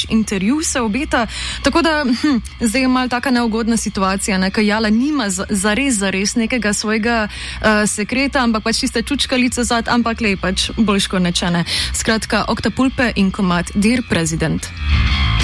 intervju se obeta, tako da zdaj je malo taka neugodna situacija, ne, kaj Jala nima zares nekega svojega sekreta, ampak pač tiste čučkalice zad, ampak lej pač boljško nečene. Skratka, Oktapulpe in komad Dear President.